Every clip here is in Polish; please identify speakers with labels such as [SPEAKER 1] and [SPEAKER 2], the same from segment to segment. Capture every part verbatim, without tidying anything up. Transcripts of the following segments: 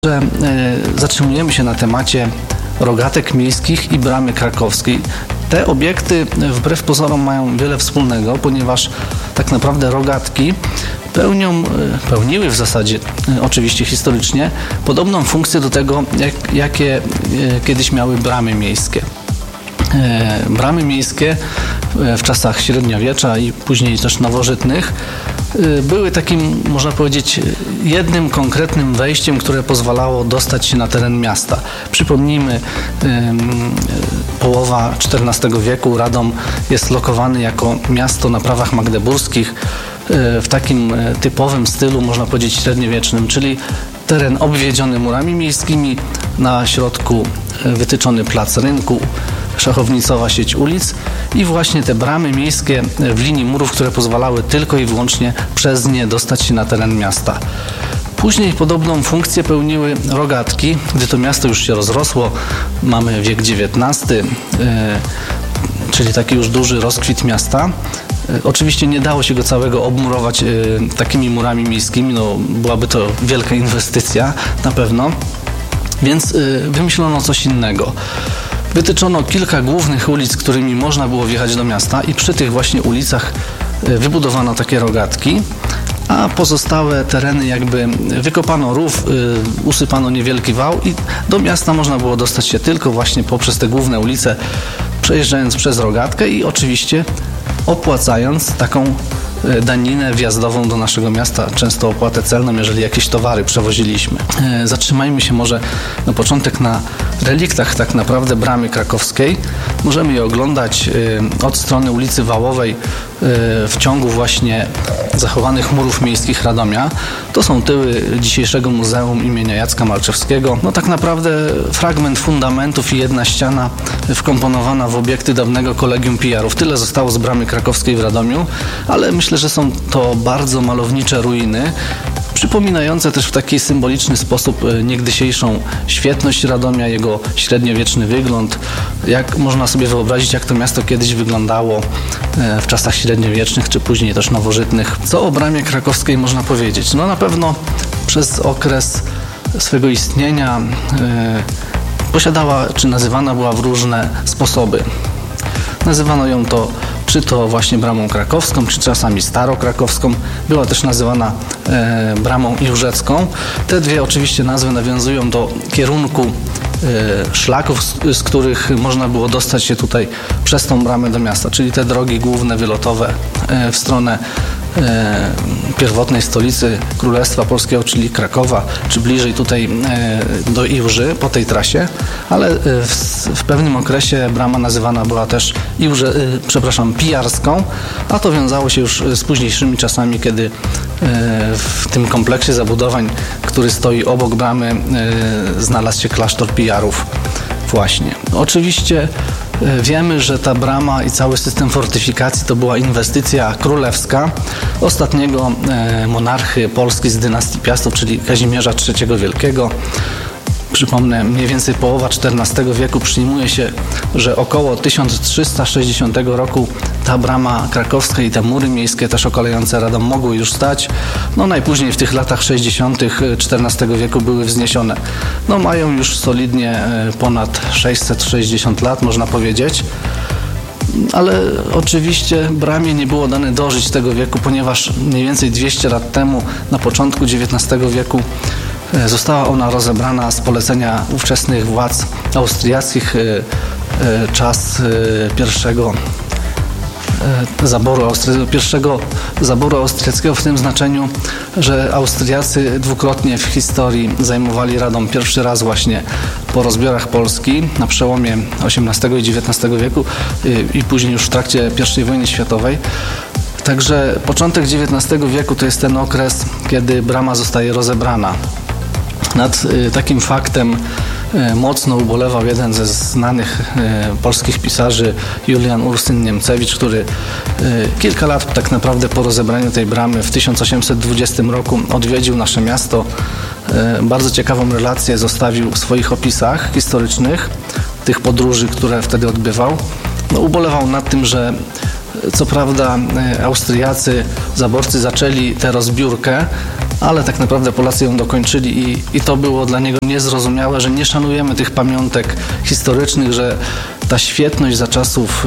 [SPEAKER 1] że y, zatrzymujemy się na temacie rogatek miejskich i bramy krakowskiej. Te obiekty wbrew pozorom mają wiele wspólnego, ponieważ tak naprawdę rogatki pełnią, pełniły w zasadzie, oczywiście historycznie, podobną funkcję do tego, jak, jakie kiedyś miały bramy miejskie. Bramy miejskie w czasach średniowiecza i później też nowożytnych były takim, można powiedzieć, jednym konkretnym wejściem, które pozwalało dostać się na teren miasta. Przypomnijmy, połowa czternastego wieku Radom jest lokowany jako miasto na prawach magdeburskich w takim typowym stylu, można powiedzieć, średniowiecznym, czyli teren obwiedziony murami miejskimi, na środku wytyczony plac rynku, szachownicowa sieć ulic i właśnie te bramy miejskie w linii murów, które pozwalały tylko i wyłącznie przez nie dostać się na teren miasta. Później podobną funkcję pełniły rogatki, gdy to miasto już się rozrosło, mamy wiek dziewiętnasty, yy, czyli taki już duży rozkwit miasta. Oczywiście nie dało się go całego obmurować yy, takimi murami miejskimi, no byłaby to wielka inwestycja na pewno, więc yy, wymyślono coś innego. Wytyczono kilka głównych ulic, którymi można było wjechać do miasta i przy tych właśnie ulicach wybudowano takie rogatki, a pozostałe tereny jakby wykopano rów, usypano niewielki wał i do miasta można było dostać się tylko właśnie poprzez te główne ulice, przejeżdżając przez rogatkę i oczywiście opłacając taką daninę wjazdową do naszego miasta, często opłatę celną, jeżeli jakieś towary przewoziliśmy. Zatrzymajmy się może na początek na reliktach tak naprawdę bramy krakowskiej. Możemy je oglądać od strony ulicy Wałowej w ciągu właśnie zachowanych murów miejskich Radomia. To są tyły dzisiejszego Muzeum imienia Jacka Malczewskiego. No tak naprawdę fragment fundamentów i jedna ściana wkomponowana w obiekty dawnego Kolegium Pijarów. Tyle zostało z bramy krakowskiej w Radomiu, ale myślę, że są to bardzo malownicze ruiny, przypominające też w taki symboliczny sposób niegdysiejszą świetność Radomia, jego średniowieczny wygląd. Jak można sobie wyobrazić, jak to miasto kiedyś wyglądało w czasach średniowiecznych, czy później też nowożytnych. Co o bramie krakowskiej można powiedzieć? No na pewno przez okres swego istnienia yy, posiadała, czy nazywana była w różne sposoby. Nazywano ją to czy to właśnie bramą krakowską, czy czasami starokrakowską. Była też nazywana e, bramą iłżecką. Te dwie oczywiście nazwy nawiązują do kierunku e, szlaków, z, z których można było dostać się tutaj przez tą bramę do miasta, czyli te drogi główne, wylotowe e, w stronę e, pierwotnej stolicy Królestwa Polskiego, czyli Krakowa, czy bliżej tutaj e, do Iłży po tej trasie, ale e, w, w pewnym okresie brama nazywana była też Iłże, e, przepraszam, Pijarską, a to wiązało się już z późniejszymi czasami, kiedy e, w tym kompleksie zabudowań, który stoi obok bramy, e, znalazł się klasztor Pijarów właśnie. Oczywiście wiemy, że ta brama i cały system fortyfikacji to była inwestycja królewska ostatniego monarchy Polski z dynastii Piastów, czyli Kazimierza trzeciego Wielkiego. Przypomnę, mniej więcej połowa czternastego wieku przyjmuje się, że około tysiąc trzysta sześćdziesiątego roku ta brama krakowska i te mury miejskie też okalające Radom mogły już stać. No najpóźniej w tych latach sześćdziesiątych czternastego wieku były wzniesione. No mają już solidnie ponad sześćset sześćdziesiąt lat, można powiedzieć. Ale oczywiście bramie nie było dane dożyć tego wieku, ponieważ mniej więcej dwieście lat temu, na początku dziewiętnastego wieku, została ona rozebrana z polecenia ówczesnych władz austriackich, czas pierwszego zaboru, pierwszego zaboru austriackiego w tym znaczeniu, że Austriacy dwukrotnie w historii zajmowali Radom. Pierwszy raz właśnie po rozbiorach Polski na przełomie osiemnastego i dziewiętnastego wieku i później już w trakcie pierwszej wojny światowej. Także początek dziewiętnastego wieku to jest ten okres, kiedy brama zostaje rozebrana. Nad takim faktem mocno ubolewał jeden ze znanych polskich pisarzy, Julian Ursyn Niemcewicz, który kilka lat tak naprawdę po rozebraniu tej bramy w tysiąc osiemset dwudziestym roku odwiedził nasze miasto. Bardzo ciekawą relację zostawił w swoich opisach historycznych tych podróży, które wtedy odbywał. No, ubolewał nad tym, że co prawda Austriacy, zaborcy zaczęli tę rozbiórkę, ale tak naprawdę Polacy ją dokończyli i, i to było dla niego niezrozumiałe, że nie szanujemy tych pamiątek historycznych, że ta świetność za czasów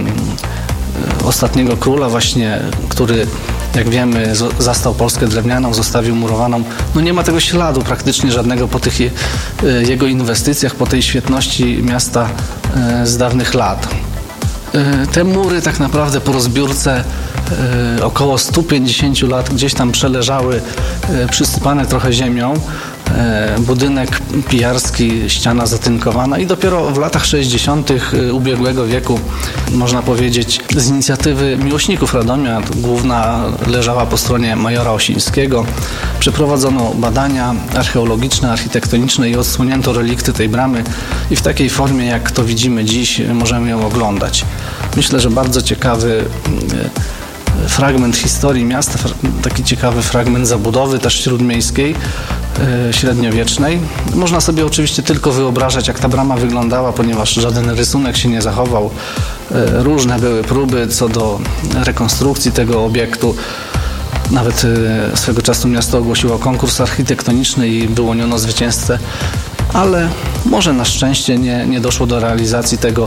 [SPEAKER 1] y, y, ostatniego króla właśnie, który jak wiemy zastał Polskę drewnianą, zostawił murowaną, no nie ma tego śladu praktycznie żadnego po tych je, y, jego inwestycjach, po tej świetności miasta y, z dawnych lat. Y, te mury tak naprawdę po rozbiórce y, około sto pięćdziesiąt lat gdzieś tam przeleżały, y, przysypane trochę ziemią. Budynek pijarski, ściana zatynkowana i dopiero w latach sześćdziesiątych ubiegłego wieku, można powiedzieć, z inicjatywy miłośników Radomia, główna leżała po stronie majora Osińskiego, przeprowadzono badania archeologiczne, architektoniczne i odsłonięto relikty tej bramy i w takiej formie, jak to widzimy dziś, możemy ją oglądać. Myślę, że bardzo ciekawy fragment historii miasta, taki ciekawy fragment zabudowy też śródmiejskiej, średniowiecznej. Można sobie oczywiście tylko wyobrażać, jak ta brama wyglądała, ponieważ żaden rysunek się nie zachował. Różne były próby co do rekonstrukcji tego obiektu. Nawet swego czasu miasto ogłosiło konkurs architektoniczny i wyłoniono zwycięzcę, ale może na szczęście nie, nie doszło do realizacji tego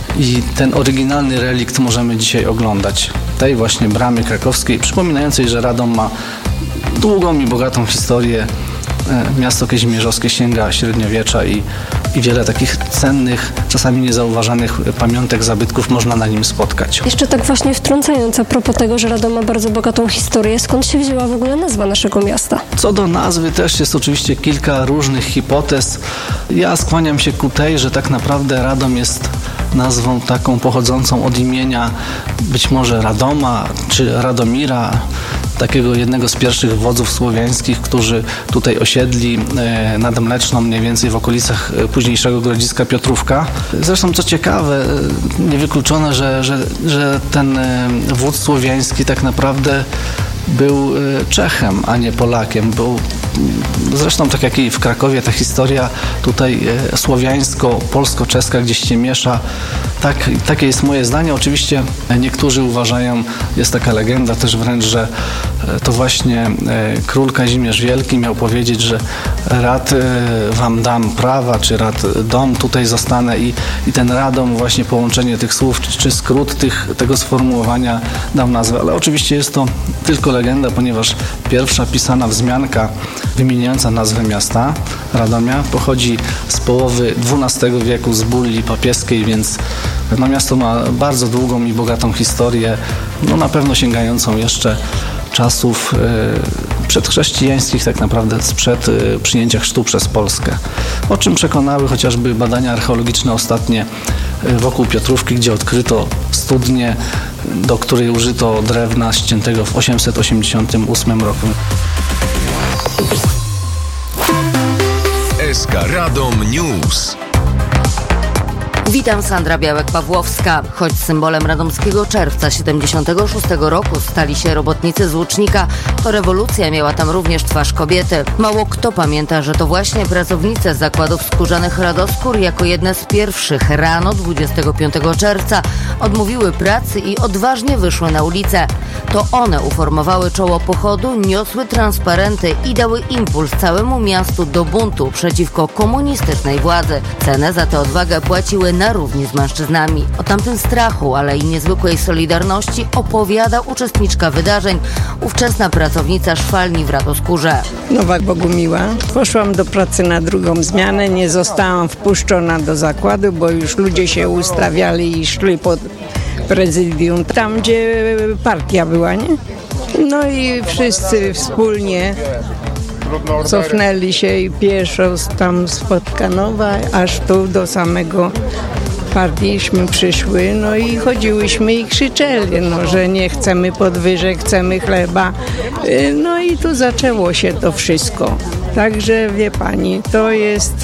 [SPEAKER 1] i ten oryginalny relikt możemy dzisiaj oglądać. Tej właśnie bramy krakowskiej, przypominającej, że Radom ma długą i bogatą historię. Miasto kazimierzowskie sięga średniowiecza i, i wiele takich cennych, czasami niezauważanych pamiątek, zabytków można na nim spotkać.
[SPEAKER 2] Jeszcze tak właśnie wtrącając a propos tego, że Radom ma bardzo bogatą historię, skąd się wzięła w ogóle nazwa naszego miasta?
[SPEAKER 1] Co do nazwy też jest oczywiście kilka różnych hipotez. Ja skłaniam się ku tej, że tak naprawdę Radom jest nazwą taką pochodzącą od imienia być może Radoma czy Radomira, takiego jednego z pierwszych wodzów słowiańskich, którzy tutaj osiedli nad Mleczną, mniej więcej w okolicach późniejszego grodziska Piotrówka. Zresztą co ciekawe, niewykluczone, że, że, że ten wódz słowiański tak naprawdę był Czechem, a nie Polakiem. Był, zresztą tak jak i w Krakowie ta historia tutaj słowiańsko-polsko-czeska gdzieś się miesza. Tak, takie jest moje zdanie. Oczywiście niektórzy uważają, jest taka legenda też wręcz, że to właśnie król Kazimierz Wielki miał powiedzieć, że rad wam dam prawa, czy rad dom, tutaj zostanę i, i ten Radom, właśnie połączenie tych słów, czy, czy skrót tych, tego sformułowania dał nazwę. Ale oczywiście jest to tylko legenda, ponieważ pierwsza pisana wzmianka wymieniająca nazwę miasta Radomia pochodzi z połowy dwunastego wieku, z bulli papieskiej, więc no, miasto ma bardzo długą i bogatą historię, no na pewno sięgającą jeszcze czasów y, przedchrześcijańskich, tak naprawdę sprzed y, przyjęcia chrztu przez Polskę. O czym przekonały chociażby badania archeologiczne ostatnie y, wokół Piotrówki, gdzie odkryto studnię, do której użyto drewna ściętego w osiemset osiemdziesiątym ósmym roku.
[SPEAKER 3] S K Radom News.
[SPEAKER 4] Witam, Sandra Białek-Pawłowska. Choć symbolem radomskiego czerwca siedemdziesiątego szóstego roku stali się robotnicy z Łucznika, to rewolucja miała tam również twarz kobiety. Mało kto pamięta, że to właśnie pracownice zakładów skórzanych Radoskór jako jedne z pierwszych rano dwudziestego piątego czerwca odmówiły pracy i odważnie wyszły na ulicę. To one uformowały czoło pochodu, niosły transparenty i dały impuls całemu miastu do buntu przeciwko komunistycznej władzy. Cenę za tę odwagę płaciły na równi z mężczyznami. O tamtym strachu, ale i niezwykłej solidarności opowiada uczestniczka wydarzeń, ówczesna pracownica szwalni w Radoskórze.
[SPEAKER 5] Nowak Bogumiła. Poszłam do pracy na drugą zmianę, nie zostałam wpuszczona do zakładu, bo już ludzie się ustawiali i szli pod prezydium, tam gdzie partia była, nie? No i wszyscy wspólnie cofnęli się i pieszo tam z Podkanowa, aż tu do samego partiiśmy przyszły, no i chodziłyśmy i krzyczeli, no, że nie chcemy podwyżek, chcemy chleba. No i tu zaczęło się to wszystko. Także wie pani, to jest...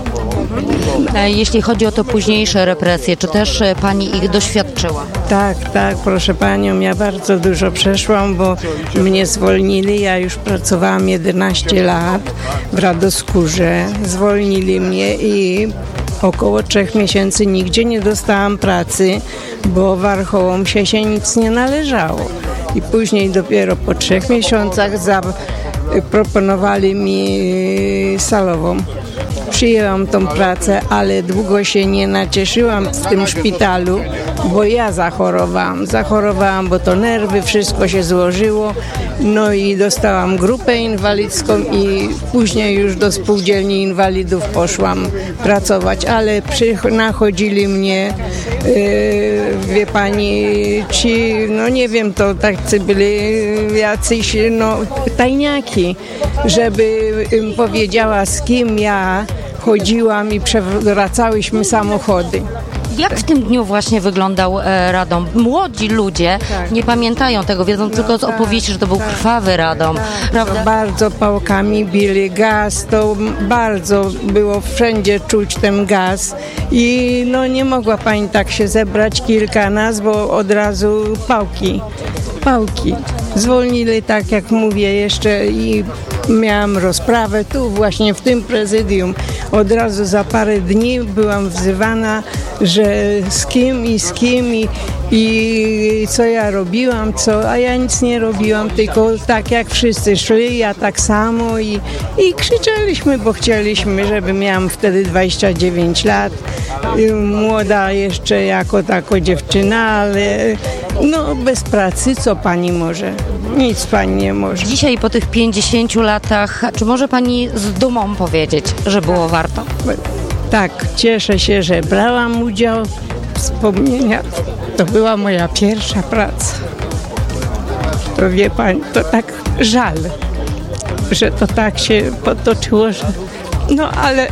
[SPEAKER 4] Jeśli chodzi o to późniejsze represje, czy też pani ich doświadczyła?
[SPEAKER 5] Tak, tak, proszę panią, ja bardzo dużo przeszłam, bo mnie zwolnili, ja już pracowałam jedenaście lat w Radoskórze, zwolnili mnie i około trzech miesięcy nigdzie nie dostałam pracy, bo warchołom się, się nic nie należało. I później dopiero po trzech miesiącach za proponowali mi salową. Przyjęłam tą pracę, ale długo się nie nacieszyłam w tym szpitalu, bo ja zachorowałam. Zachorowałam, bo to nerwy, wszystko się złożyło. No i dostałam grupę inwalidzką i później już do spółdzielni inwalidów poszłam pracować, ale nachodzili mnie, yy, wie pani, ci, no nie wiem, to tacy byli jacyś, no tajniaki, żeby im powiedziała, z kim ja chodziłam i przewracałyśmy samochody.
[SPEAKER 6] Jak w tym dniu właśnie wyglądał e, Radom? Młodzi ludzie tak. nie pamiętają tego, wiedzą no, tylko z opowieści, że to był tak. krwawy Radom.
[SPEAKER 5] Tak. To bardzo pałkami bili, gaz, to bardzo było wszędzie czuć ten gaz i no nie mogła pani tak się zebrać kilka nas, bo od razu pałki, pałki. Zwolnili, tak jak mówię, jeszcze i miałam rozprawę tu właśnie w tym prezydium. Od razu za parę dni byłam wzywana, że z kim i z kim i, i co ja robiłam, co, a ja nic nie robiłam, tylko tak jak wszyscy szli, ja tak samo i, i krzyczeliśmy, bo chcieliśmy, żeby miałam wtedy dwadzieścia dziewięć lat, młoda jeszcze jako tako dziewczyna, ale no bez pracy co pani może? Nic pani nie może.
[SPEAKER 6] Dzisiaj po tych pięćdziesięciu latach, czy może pani z dumą powiedzieć, że było warto?
[SPEAKER 5] Tak, cieszę się, że brałam udział. Wspomnienia, to była moja pierwsza praca. To wie pani, to tak żal, że to tak się potoczyło, że no ale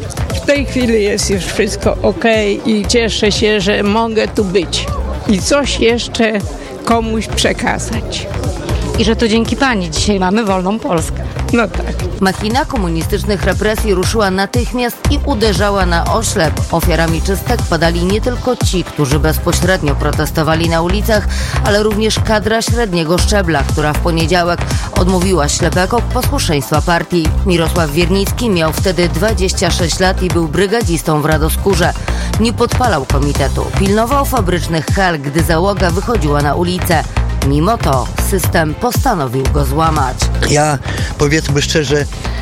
[SPEAKER 5] w tej chwili jest już wszystko okej i cieszę się, że mogę tu być i coś jeszcze komuś przekazać.
[SPEAKER 6] I że to dzięki pani dzisiaj mamy wolną Polskę.
[SPEAKER 5] No tak.
[SPEAKER 4] Machina komunistycznych represji ruszyła natychmiast i uderzała na oślep. Ofiarami czystek padali nie tylko ci, którzy bezpośrednio protestowali na ulicach, ale również kadra średniego szczebla, która w poniedziałek odmówiła ślepego posłuszeństwa partii. Mirosław Wiernicki miał wtedy dwadzieścia sześć lat i był brygadzistą w Radoskórze. Nie podpalał komitetu, pilnował fabrycznych hal, gdy załoga wychodziła na ulicę. Mimo to system postanowił go złamać.
[SPEAKER 7] Ja, powiedzmy szczerze,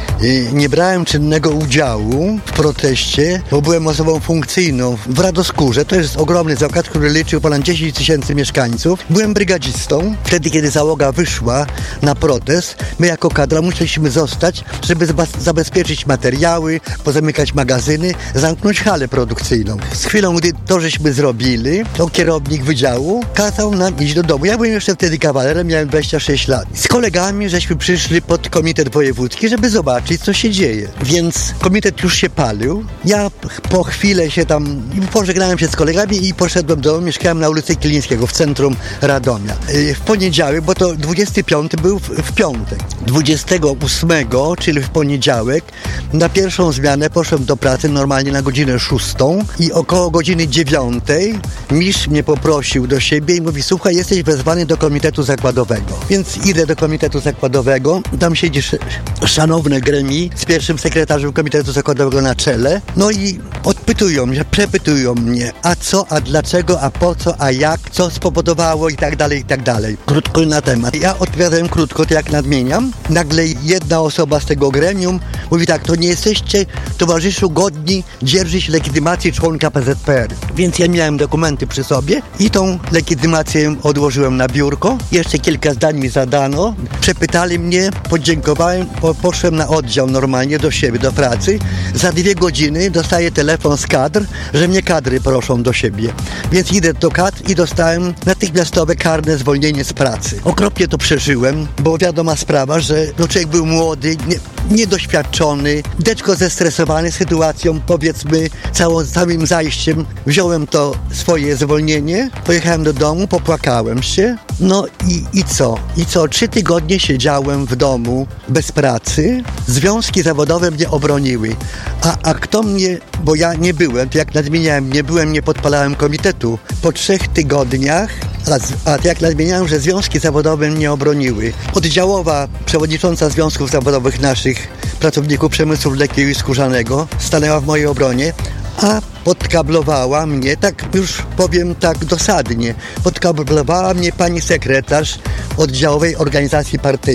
[SPEAKER 7] nie brałem czynnego udziału w proteście, bo byłem osobą funkcyjną w Radoskórze. To jest ogromny zakład, który liczył ponad dziesięć tysięcy mieszkańców. Byłem brygadzistą. Wtedy, kiedy załoga wyszła na protest, my jako kadra musieliśmy zostać, żeby zabezpieczyć materiały, pozamykać magazyny, zamknąć halę produkcyjną. Z chwilą, gdy to żeśmy zrobili, to kierownik wydziału kazał nam iść do domu. Ja byłem jeszcze wtedy kawalerem, miałem dwadzieścia sześć lat. Z kolegami żeśmy przyszli pod komitet wojewódzki, żeby zobaczyć, co się dzieje. Więc komitet już się palił. Ja po chwilę się tam pożegnałem się z kolegami i poszedłem do domu. Mieszkałem na ulicy Kilińskiego w centrum Radomia. W poniedziałek, bo to dwudziesty piąty był w, w piątek. dwudziestego ósmego, czyli w poniedziałek, na pierwszą zmianę poszedłem do pracy normalnie na godzinę szóstą i około godziny dziewiątej mistrz mnie poprosił do siebie i mówi: słuchaj, jesteś wezwany do komitetu zakładowego. Więc idę do komitetu zakładowego. Tam siedzi sz- szanowne gremium z pierwszym sekretarzem komitetu zakładowego na czele. No i odpytują mnie, przepytują mnie, a co, a dlaczego, a po co, a jak, co spowodowało i tak dalej, i tak dalej. Krótko na temat. Ja odpowiadałem krótko, to jak nadmieniam. Nagle jedna osoba z tego gremium mówi tak: to nie jesteście, towarzyszu, godni dzierżyć legitymacji członka P Z P R. Więc ja miałem dokumenty przy sobie i tą legitymację odłożyłem na biurko. Jeszcze kilka zdań mi zadano. Przepytali mnie, podziękowałem, po, poszłem na oddział normalnie do siebie, do pracy. Za dwie godziny dostaję telefon z kadr, że mnie kadry proszą do siebie. Więc idę do kadr i dostałem natychmiastowe karne zwolnienie z pracy. Okropnie to przeżyłem, bo wiadoma sprawa, że no, człowiek był młody, nie, niedoświadczony, deczko zestresowany sytuacją, powiedzmy, całą, całym zajściem. Wziąłem to swoje zwolnienie, pojechałem do domu, popłakałem się. No i, i co? I co? Trzy tygodnie siedziałem w domu bez pracy. Związki zawodowe mnie obroniły. A, a kto mnie, bo ja nie byłem, to jak nadmieniałem, nie byłem, nie podpalałem komitetu. Po trzech tygodniach, a, a jak nadmieniałem, że związki zawodowe mnie obroniły. Oddziałowa przewodnicząca związków zawodowych naszych pracowników przemysłu lekkiego i skórzanego stanęła w mojej obronie, a podkablowała mnie, tak już powiem tak dosadnie, podkablowała mnie pani sekretarz oddziałowej organizacji partyjnej.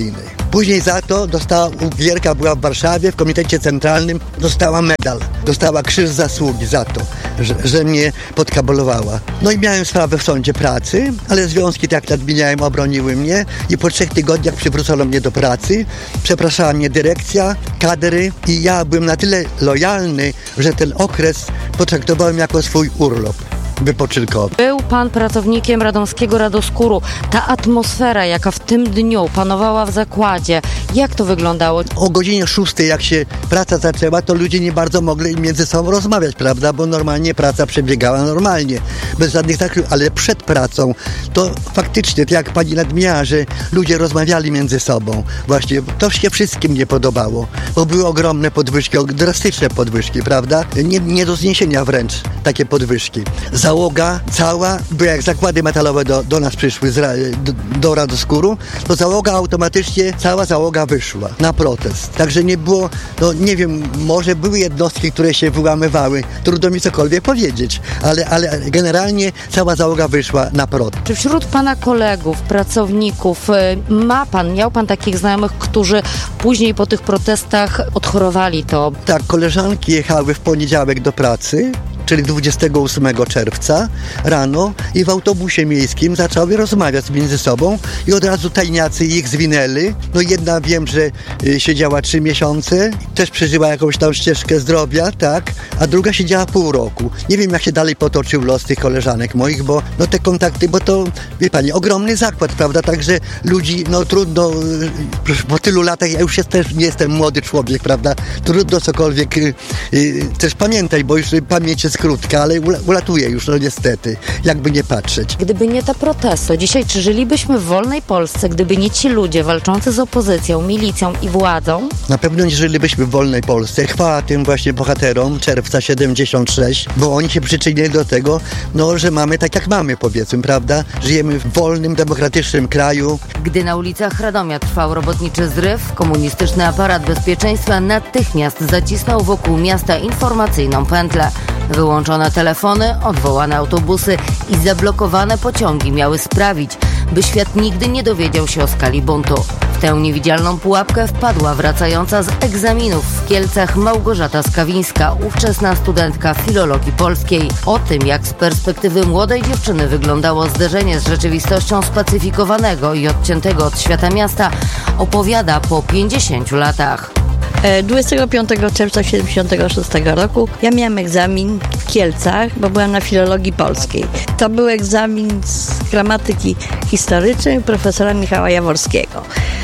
[SPEAKER 7] Później za to dostała, Gierka była w Warszawie, w Komitecie Centralnym, dostała medal. Dostała krzyż zasługi za to, że, że mnie podkablowała. No i miałem sprawę w sądzie pracy, ale związki, tak jak nadmieniałem, obroniły mnie i po trzech tygodniach przywrócono mnie do pracy. Przepraszała mnie dyrekcja, kadry i ja byłem na tyle lojalny, że ten okres potraktowałem jako swój urlop wypoczynkowy.
[SPEAKER 6] Był pan pracownikiem radomskiego Radoskóru. Ta atmosfera, jaka w tym dniu panowała w zakładzie, jak to wyglądało?
[SPEAKER 7] O godzinie szóstej, jak się praca zaczęła, to ludzie nie bardzo mogli między sobą rozmawiać, prawda? Bo normalnie praca przebiegała normalnie, bez żadnych takich, ale przed pracą to faktycznie, tak jak pani nadmieniała, że ludzie rozmawiali między sobą. Właśnie to się wszystkim nie podobało, bo były ogromne podwyżki, drastyczne podwyżki, prawda? Nie, nie do zniesienia wręcz takie podwyżki. Załoga cała, bo jak zakłady metalowe do, do nas przyszły z, do, do Radoskóru, to załoga automatycznie, cała załoga wyszła na protest. Także nie było, no nie wiem, może były jednostki, które się wyłamywały, trudno mi cokolwiek powiedzieć, ale, ale generalnie cała załoga wyszła na protest.
[SPEAKER 6] Czy wśród pana kolegów, pracowników ma pan, miał pan takich znajomych, którzy później po tych protestach odchorowali to?
[SPEAKER 7] Tak, koleżanki jechały w poniedziałek do pracy, czyli dwudziestego ósmego czerwca rano i w autobusie miejskim zaczęły rozmawiać między sobą i od razu tajniacy ich zwinęli. No jedna wiem, że y, siedziała trzy miesiące, też przeżyła jakąś tam ścieżkę zdrowia, tak, a druga siedziała pół roku. Nie wiem, jak się dalej potoczył los tych koleżanek moich, bo no te kontakty, bo to, wie pani, ogromny zakład, prawda, także ludzi, no trudno, y, po tylu latach, ja już jest, też nie jestem młody człowiek, prawda, trudno cokolwiek y, y, też pamiętaj, bo już pamięć jest krótka, ale ulatuje już, no niestety, jakby nie patrzeć.
[SPEAKER 6] Gdyby nie te protesty, dzisiaj czy żylibyśmy w wolnej Polsce, gdyby nie ci ludzie walczący z opozycją, milicją i władzą?
[SPEAKER 7] Na pewno nie żylibyśmy w wolnej Polsce. Chwała tym właśnie bohaterom czerwca siedemdziesiąt sześć, bo oni się przyczynili do tego, no, że mamy tak jak mamy, powiedzmy, prawda? Żyjemy w wolnym, demokratycznym kraju.
[SPEAKER 4] Gdy na ulicach Radomia trwał robotniczy zryw, komunistyczny aparat bezpieczeństwa natychmiast zacisnął wokół miasta informacyjną pętlę. Wyłączone telefony, odwołane autobusy i zablokowane pociągi miały sprawić, by świat nigdy nie dowiedział się o skali buntu. W tę niewidzialną pułapkę wpadła wracająca z egzaminów w Kielcach Małgorzata Skawińska, ówczesna studentka filologii polskiej. O tym, jak z perspektywy młodej dziewczyny wyglądało zderzenie z rzeczywistością spacyfikowanego i odciętego od świata miasta, opowiada po pięćdziesięciu latach.
[SPEAKER 8] dwudziestego piątego czerwca siedemdziesiątego szóstego roku ja miałam egzamin w Kielcach, bo byłam na filologii polskiej. To był egzamin z gramatyki historycznej profesora Michała Jaworskiego.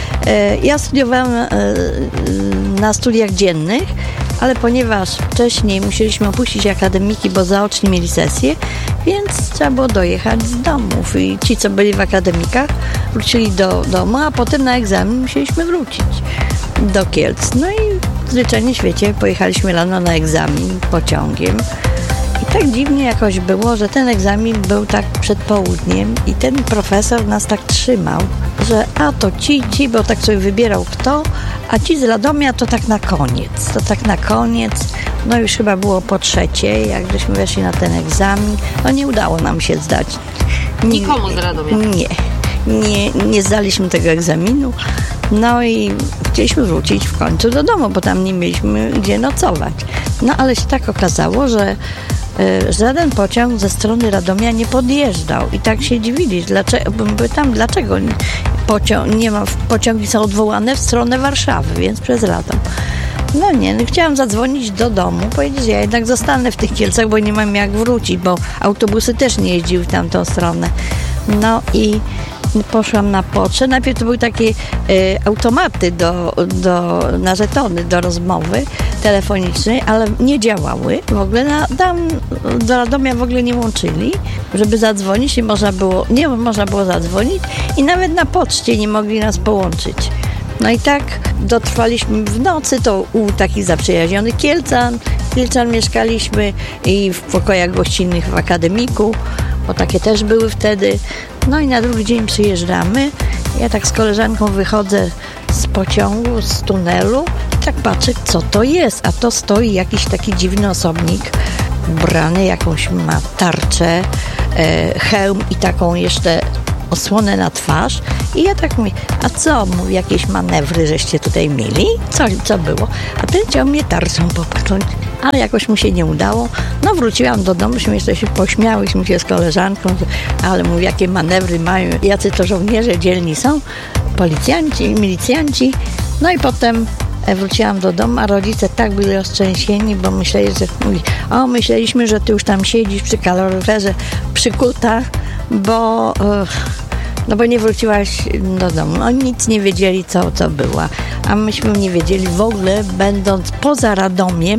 [SPEAKER 8] Ja studiowałam na studiach dziennych, ale ponieważ wcześniej musieliśmy opuścić akademiki, bo zaocznie mieli sesję, więc trzeba było dojechać z domów i ci, co byli w akademikach, wrócili do domu, a potem na egzamin musieliśmy wrócić do Kielc. No i zwyczajnie w świecie pojechaliśmy rano na egzamin pociągiem. I tak dziwnie jakoś było, że ten egzamin był tak przed południem i ten profesor nas tak trzymał, że a to ci, ci, bo tak sobie wybierał kto, a ci z Radomia to tak na koniec. To tak na koniec, no już chyba było po trzeciej, jak żeśmy weszli na ten egzamin, no nie udało nam się zdać.
[SPEAKER 6] Nikomu z Radomia?
[SPEAKER 8] Nie, nie, nie zdaliśmy tego egzaminu. No i chcieliśmy wrócić w końcu do domu, bo tam nie mieliśmy gdzie nocować. No ale się tak okazało, że y, żaden pociąg ze strony Radomia nie podjeżdżał. I tak się dziwili, dlaczego, pytam, dlaczego pociąg, nie ma, pociągi są odwołane w stronę Warszawy, więc przez Radom. No nie, no chciałam zadzwonić do domu, powiedzieć, że ja jednak zostanę w tych Kielcach, bo nie mam jak wrócić, bo autobusy też nie jeździły w tamtą stronę. No i poszłam na pocztę. Najpierw to były takie y, automaty do, do, na żetony do rozmowy telefonicznej, ale nie działały. W ogóle na, tam do Radomia w ogóle nie łączyli, żeby zadzwonić. Nie można było, nie można było zadzwonić i nawet na poczcie nie mogli nas połączyć. No i tak dotrwaliśmy w nocy, to u takich zaprzyjaźnionych Kielcan. Kielcan mieszkaliśmy i w pokojach gościnnych w akademiku, bo takie też były wtedy. No i na drugi dzień przyjeżdżamy. Ja tak z koleżanką wychodzę z pociągu, z tunelu i tak patrzę, co to jest. A to stoi jakiś taki dziwny osobnik, ubrany, jakąś ma tarczę, e, hełm i taką jeszcze osłonę na twarz i ja tak mówię, a co, mówię, jakieś manewry żeście tutaj mieli? Co, co było? A ten chciał mnie tarczą popchnąć, ale jakoś mu się nie udało. No wróciłam do domu, myśmy jeszcze się pośmiałyśmy się z koleżanką, ale mówię, jakie manewry mają, jacy to żołnierze dzielni są, policjanci, milicjanci. No i potem wróciłam do domu, a rodzice tak byli roztrzęsieni, bo myśleli, że mówi, o, myśleliśmy, że ty już tam siedzisz przy kaloryferze przykuta, bo, no bo nie wróciłaś do domu. Oni nic nie wiedzieli, co, co była. A myśmy nie wiedzieli w ogóle, będąc poza Radomiem,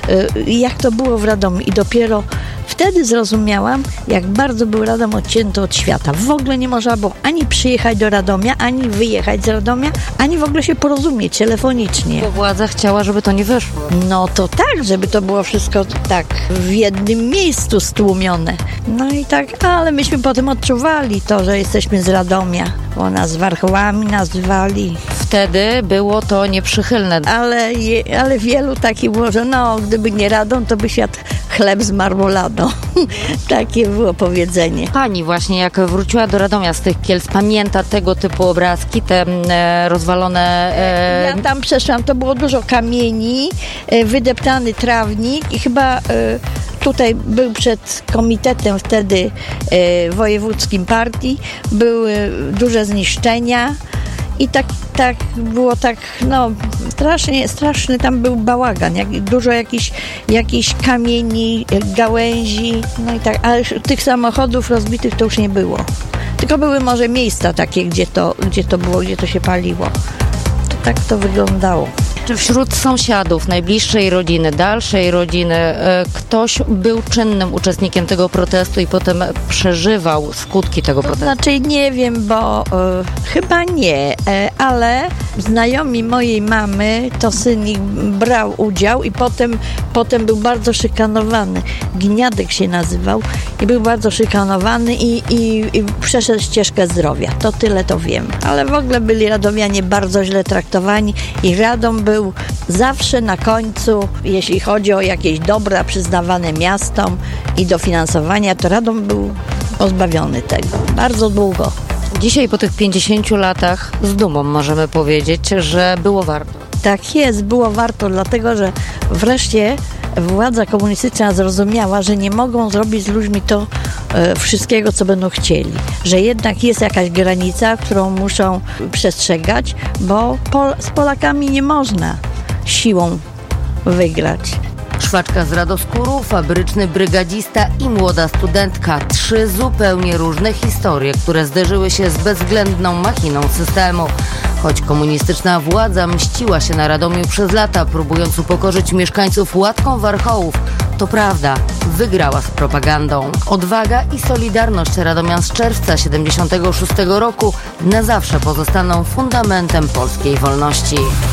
[SPEAKER 8] jak to było w Radomiu. I dopiero wtedy zrozumiałam, jak bardzo był Radom odcięty od świata. W ogóle nie można było ani przyjechać do Radomia, ani wyjechać z Radomia, ani w ogóle się porozumieć telefonicznie.
[SPEAKER 6] Bo władza chciała, żeby to nie wyszło.
[SPEAKER 8] No to tak, żeby to było wszystko tak w jednym miejscu stłumione. No i tak, ale myśmy potem odczuwali to, że jesteśmy z Radomia, bo nas warchołami nazywali.
[SPEAKER 6] Wtedy było to nieprzychylne.
[SPEAKER 8] Ale, je, ale wielu takich było, że no, gdyby nie Radom, to by siadł chleb z marmoladą. Takie było powiedzenie.
[SPEAKER 6] Pani właśnie, jak wróciła do Radomia z tych Kielc, pamięta tego typu obrazki, te e, rozwalone... E...
[SPEAKER 8] Ja tam przeszłam, to było dużo kamieni, e, wydeptany trawnik i chyba... E, Tutaj był przed komitetem wtedy e, wojewódzkim partii, były duże zniszczenia i tak, tak było tak, no strasznie, straszny tam był bałagan, jak, dużo jakichś jakich kamieni, gałęzi, no i tak, ale tych samochodów rozbitych to już nie było. Tylko były może miejsca takie, gdzie to, gdzie to było, gdzie to się paliło. To tak to wyglądało.
[SPEAKER 6] Czy wśród sąsiadów, najbliższej rodziny, dalszej rodziny, e, ktoś był czynnym uczestnikiem tego protestu i potem przeżywał skutki tego
[SPEAKER 8] To
[SPEAKER 6] protestu?
[SPEAKER 8] znaczy nie wiem, bo e, chyba nie, e, ale znajomi mojej mamy, to syn ich brał udział i potem, potem był bardzo szykanowany. Gniadek się nazywał i był bardzo szykanowany i, i, i przeszedł ścieżkę zdrowia. To tyle to wiem. Ale w ogóle byli radomianie bardzo źle traktowani i Radom był był zawsze na końcu, jeśli chodzi o jakieś dobra przyznawane miastom i dofinansowania, to Radom był pozbawiony tego. Bardzo długo.
[SPEAKER 6] Dzisiaj po tych pięćdziesięciu latach z dumą możemy powiedzieć, że było warto.
[SPEAKER 8] Tak jest, było warto, dlatego że wreszcie władza komunistyczna zrozumiała, że nie mogą zrobić z ludźmi to e, wszystkiego, co będą chcieli. Że jednak jest jakaś granica, którą muszą przestrzegać, bo Pol- z Polakami nie można siłą wygrać.
[SPEAKER 4] Szwaczka z Radoskóru, fabryczny brygadzista i młoda studentka. Trzy zupełnie różne historie, które zderzyły się z bezwzględną machiną systemu. Choć komunistyczna władza mściła się na Radomiu przez lata, próbując upokorzyć mieszkańców łatką warchołów, to prawda, wygrała z propagandą. Odwaga i solidarność radomian z czerwca siedemdziesiątego szóstego roku na zawsze pozostaną fundamentem polskiej wolności.